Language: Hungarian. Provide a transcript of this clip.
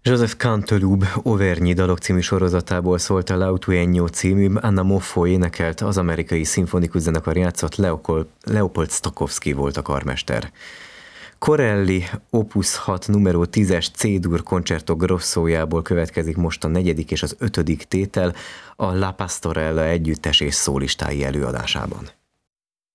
Joseph Canteloube Auvergne dalok című sorozatából szólt a L'Auto című, Anna Moffo énekelt, az amerikai szimfonikus zenekar játszott, Leopold Stokowski volt a karmester. Corelli Opus 6 numero 10-es C-dur Concerto Grossójából következik most a 4. és az 5. tétel a La Pastorella együttes és szólistái előadásában.